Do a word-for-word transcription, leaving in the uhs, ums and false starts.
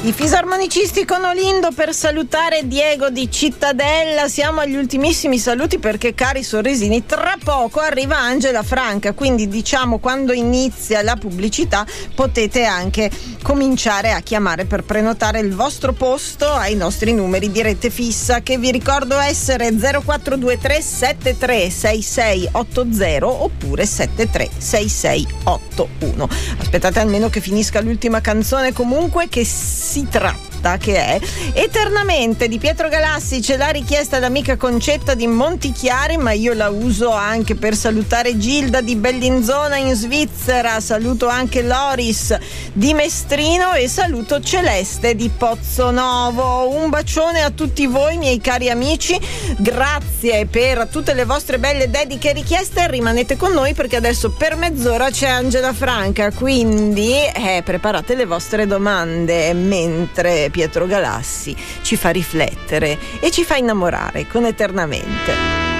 I fisarmonicisti con Olindo per salutare Diego di Cittadella. Siamo agli ultimissimi saluti perché, cari sorrisini, tra poco arriva Angela Franca, quindi diciamo quando inizia la pubblicità potete anche cominciare a chiamare per prenotare il vostro posto ai nostri numeri di rete fissa, che vi ricordo essere zero quattro due tre sette tre sei sei otto zero oppure sette tre sei sei otto uno. Aspettate almeno che finisca l'ultima canzone, comunque, che si tratta che è Eternamente di Pietro Galassi. Ce l'ha richiesta l'amica Concetta di Montichiari, ma io la uso anche per salutare Gilda di Bellinzona in Svizzera, saluto anche Loris di Mestrino e saluto Celeste di Pozzonovo. Un bacione a tutti voi, miei cari amici, grazie per tutte le vostre belle dediche e richieste. Rimanete con noi perché adesso per mezz'ora c'è Angela Franca, quindi eh, preparate le vostre domande mentre Pietro Galassi ci fa riflettere e ci fa innamorare con Eternamente.